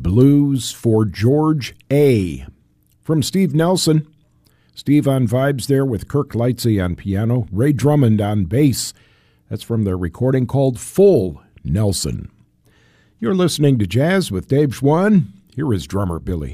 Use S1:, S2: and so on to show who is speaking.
S1: Blues for George A. From Steve Nelson. Steve on vibes there with Kirk Lightsey on piano, Ray Drummond on bass. That's from their recording called Full Nelson. You're listening to Jazz with Dave Schwann. Here is drummer Billy